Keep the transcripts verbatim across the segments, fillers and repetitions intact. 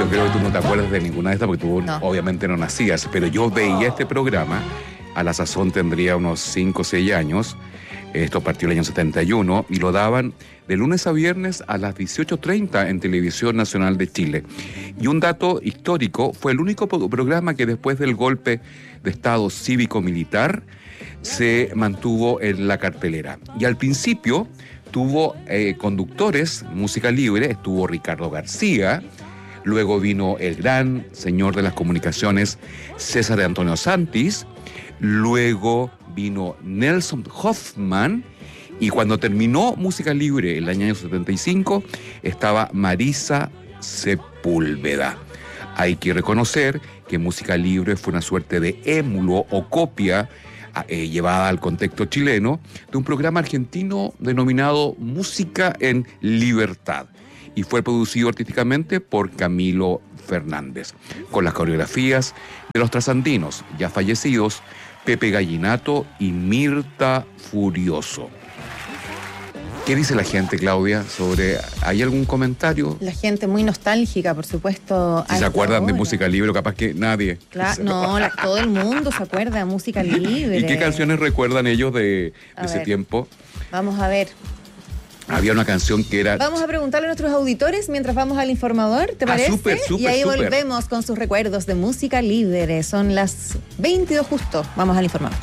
yo creo que tú no te acuerdas de ninguna de estas porque tú no. obviamente no nacías, pero yo veía este programa, a la sazón tendría unos cinco o seis años, esto partió el año setenta y uno, y lo daban de lunes a viernes a las dieciocho treinta en Televisión Nacional de Chile. Y un dato histórico, fue el único programa que después del golpe de Estado cívico-militar se mantuvo en la cartelera. Y al principio tuvo eh, conductores, música libre, estuvo Ricardo García, luego vino el gran señor de las comunicaciones César Antonio Santis, luego vino Nelson Hoffman, y cuando terminó música libre el año setenta y cinco estaba Marisa Sepúlveda. Hay que reconocer que música libre fue una suerte de émulo o copia eh, llevada al contexto chileno de un programa argentino denominado Música en Libertad, y fue producido artísticamente por Camilo Fernández, con las coreografías de los trasandinos ya fallecidos Pepe Gallinato y Mirta Furioso. ¿Qué dice la gente, Claudia, sobre... ¿Hay algún comentario? La gente muy nostálgica, por supuesto. Si se acuerdan ahora de música libre, capaz que nadie. Claro, no, la, todo el mundo se acuerda de música libre. ¿Y qué canciones recuerdan ellos de, de ese tiempo? Vamos a ver. Había una canción que era... Vamos a preguntarle a nuestros auditores mientras vamos al informador, ¿te parece? Ah, súper, súper, y ahí súper. volvemos con sus recuerdos de música libre. Son las veintidós justo. Vamos al informador.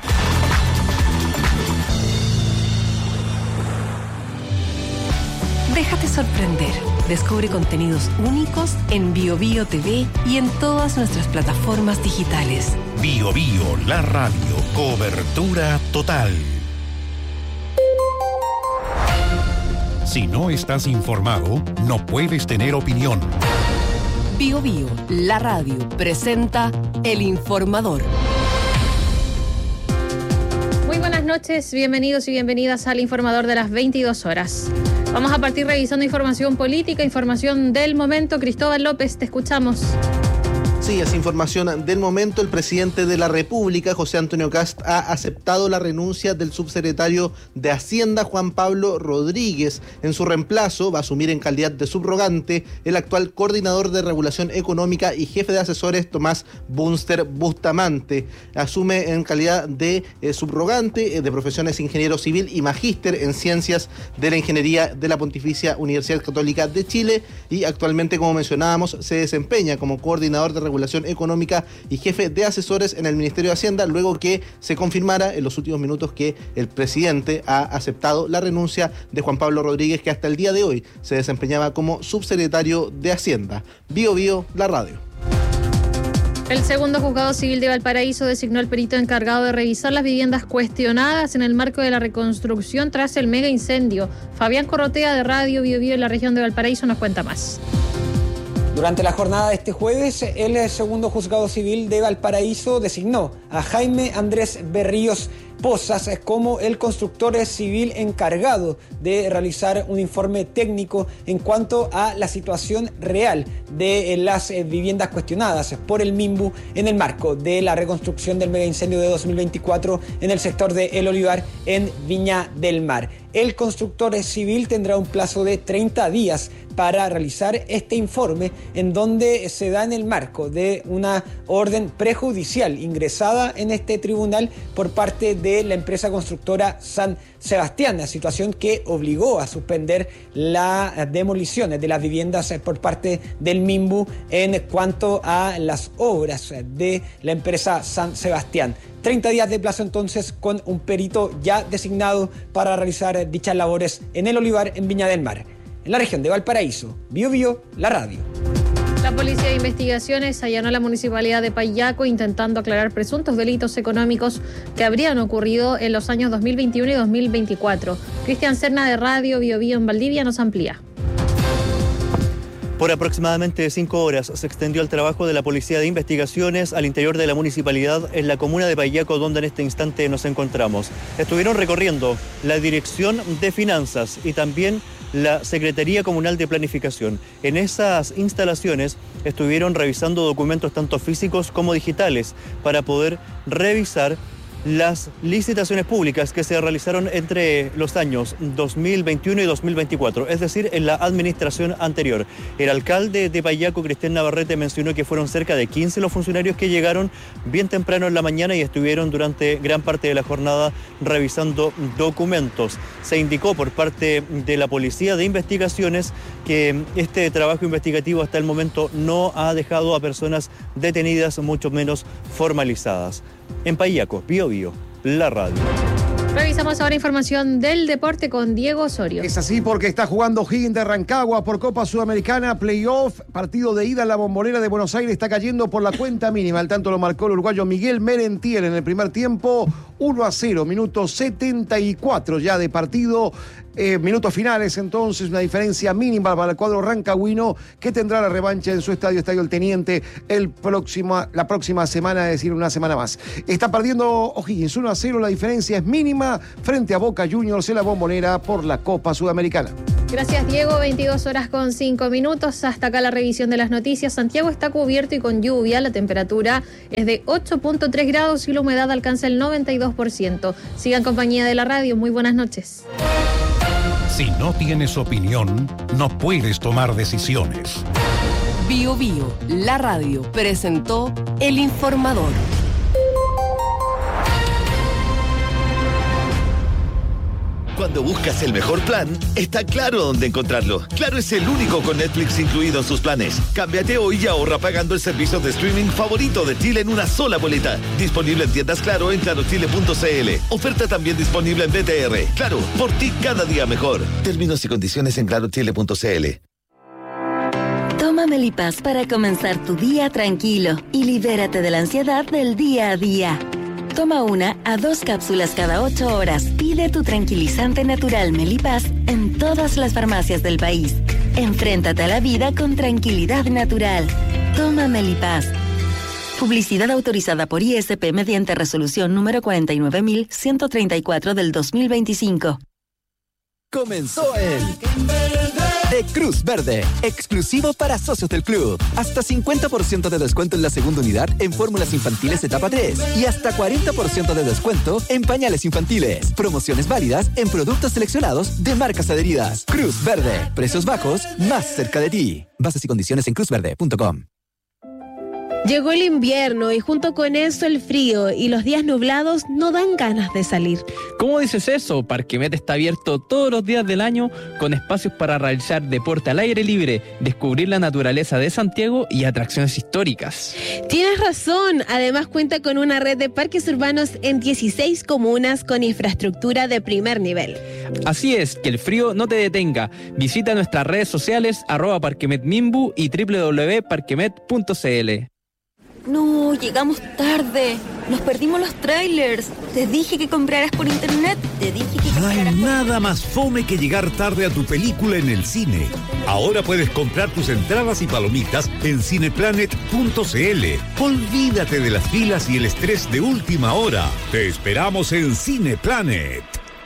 Déjate sorprender. Descubre contenidos únicos en Bio Bio T V y en todas nuestras plataformas digitales. Bio Bio, la radio. Cobertura total. Si no estás informado, no puedes tener opinión. Bio Bio, la radio, presenta El Informador. Muy buenas noches, bienvenidos y bienvenidas al Informador de las veintidós horas. Vamos a partir revisando información política, información del momento. Cristóbal López, te escuchamos. Sí, es información del momento. El presidente de la República, José Antonio Kast, ha aceptado la renuncia del subsecretario de Hacienda, Juan Pablo Rodríguez. En su reemplazo va a asumir en calidad de subrogante el actual coordinador de regulación económica y jefe de asesores, Tomás Bunster Bustamante. Asume en calidad de eh, subrogante, eh, de profesiones ingeniero civil y magíster en ciencias de la ingeniería de la Pontificia Universidad Católica de Chile, y actualmente, como mencionábamos, se desempeña como coordinador de regulación económica y jefe de asesores en el Ministerio de Hacienda, luego que se confirmara en los últimos minutos que el presidente ha aceptado la renuncia de Juan Pablo Rodríguez, que hasta el día de hoy se desempeñaba como subsecretario de Hacienda. Bio Bio, la radio. El segundo juzgado civil de Valparaíso designó al perito encargado de revisar las viviendas cuestionadas en el marco de la reconstrucción tras el mega incendio. Fabián Corrotea, de Radio Bio Bio en la región de Valparaíso, nos cuenta más. Durante la jornada de este jueves, el segundo juzgado civil de Valparaíso designó a Jaime Andrés Berríos Pozas como el constructor civil encargado de realizar un informe técnico en cuanto a la situación real de las viviendas cuestionadas por el MIMBU en el marco de la reconstrucción del mega incendio de dos mil veinticuatro en el sector de El Olivar en Viña del Mar. El constructor civil tendrá un plazo de treinta días para realizar este informe, en donde se da en el marco de una orden prejudicial ingresada en este tribunal por parte de la empresa constructora San Sebastián, la situación que obligó a suspender las demoliciones de las viviendas por parte del MIMBU en cuanto a las obras de la empresa San Sebastián. treinta días de plazo entonces, con un perito ya designado para realizar dichas labores en El Olivar, en Viña del Mar. En la región de Valparaíso, Bio Bio, la radio. La Policía de Investigaciones allanó la municipalidad de Payaco intentando aclarar presuntos delitos económicos que habrían ocurrido en los años dos mil veintiuno y dos mil veinticuatro. Cristian Serna, de Radio Bio Bio en Valdivia, nos amplía. Por aproximadamente cinco horas se extendió el trabajo de la Policía de Investigaciones al interior de la municipalidad en la comuna de Payaco, donde en este instante nos encontramos. Estuvieron recorriendo la Dirección de Finanzas y también la Secretaría Comunal de Planificación. En esas instalaciones estuvieron revisando documentos tanto físicos como digitales para poder revisar las licitaciones públicas que se realizaron entre los años dos mil veintiuno y dos mil veinticuatro, es decir, en la administración anterior. El alcalde de Payaco, Cristian Navarrete, mencionó que fueron cerca de quince los funcionarios que llegaron bien temprano en la mañana y estuvieron durante gran parte de la jornada revisando documentos. Se indicó por parte de la Policía de Investigaciones que este trabajo investigativo hasta el momento no ha dejado a personas detenidas, mucho menos formalizadas. En Payaco, Bío Bío, la radio. Revisamos ahora información del deporte con Diego Osorio. Es así porque está jugando O'Higgins de Rancagua por Copa Sudamericana, playoff, partido de ida en la Bombonera de Buenos Aires, está cayendo por la cuenta mínima. Al tanto lo marcó el uruguayo Miguel Merentiel en el primer tiempo, uno a cero, minuto setenta y cuatro ya de partido. Eh, minutos finales, entonces, una diferencia mínima para el cuadro rancagüino que tendrá la revancha en su estadio, Estadio El Teniente, el próximo, la próxima semana, es decir, una semana más. Está perdiendo O'Higgins uno a cero, la diferencia es mínima frente a Boca Juniors en la Bombonera por la Copa Sudamericana. Gracias, Diego. veintidós horas con cinco minutos. Hasta acá la revisión de las noticias. Santiago está cubierto y con lluvia. La temperatura es de ocho punto tres grados y la humedad alcanza el noventa y dos por ciento. Sigan en compañía de la radio. Muy buenas noches. Si no tienes opinión, no puedes tomar decisiones. Bío Bío, la radio, presentó El Informador. Cuando buscas el mejor plan, está Claro dónde encontrarlo. Claro es el único con Netflix incluido en sus planes. Cámbiate hoy y ahorra pagando el servicio de streaming favorito de Chile en una sola boleta. Disponible en tiendas Claro en claro chile punto c l. Oferta también disponible en B T R. Claro, por ti cada día mejor. Términos y condiciones en claro chile punto c l. Toma Melipaz para comenzar tu día tranquilo y libérate de la ansiedad del día a día. Toma una a dos cápsulas cada ocho horas. Pide tu tranquilizante natural Melipaz en todas las farmacias del país. Enfréntate a la vida con tranquilidad natural. Toma Melipaz. Publicidad autorizada por I S P mediante resolución número cuarenta y nueve mil ciento treinta y cuatro del dos mil veinticinco. Comenzó el de Cruz Verde, exclusivo para socios del club. Hasta cincuenta por ciento de descuento en la segunda unidad en fórmulas infantiles etapa tres y hasta cuarenta por ciento de descuento en pañales infantiles. Promociones válidas en productos seleccionados de marcas adheridas. Cruz Verde, precios bajos, más cerca de ti. Bases y condiciones en cruz verde punto com. Llegó el invierno y junto con eso el frío y los días nublados no dan ganas de salir. ¿Cómo dices eso? Parquemet está abierto todos los días del año con espacios para realizar deporte al aire libre, descubrir la naturaleza de Santiago y atracciones históricas. Tienes razón, además cuenta con una red de parques urbanos en dieciséis comunas con infraestructura de primer nivel. Así es, que el frío no te detenga. Visita nuestras redes sociales arroba parquemetmimbu y doble u doble u doble u punto parquemet punto c l. No, llegamos tarde. Nos perdimos los trailers. Te dije que compraras por internet. Te dije que No compraras hay por... nada más fome que llegar tarde a tu película en el cine. Ahora puedes comprar tus entradas y palomitas en cineplanet punto c l. Olvídate de las filas y el estrés de última hora. Te esperamos en Cineplanet.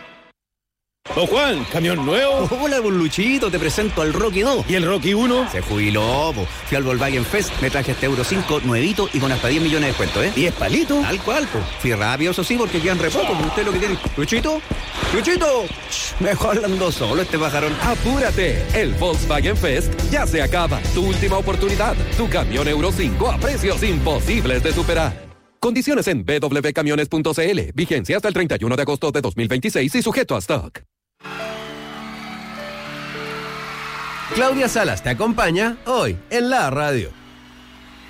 Don Juan, ¿camión nuevo? Hola, don Luchito, te presento al Rocky dos. ¿Y el Rocky uno? Se jubiló, po. Fui al Volkswagen Fest, me traje este Euro cinco nuevito y con hasta diez millones de descuento, ¿eh? ¿diez palitos? Tal cual, po. Fui rápido, eso sí, porque quedan re poco, usted lo que tiene. ¿Luchito? ¡Luchito! Shh, mejor hablando solo este pajarón. ¡Apúrate! El Volkswagen Fest ya se acaba. Tu última oportunidad. Tu camión Euro cinco a precios imposibles de superar. Condiciones en doble u doble u doble u punto camiones punto c l. Vigencia hasta el treinta y uno de agosto de dos mil veintiséis y sujeto a stock. Claudia Salas te acompaña hoy en la radio.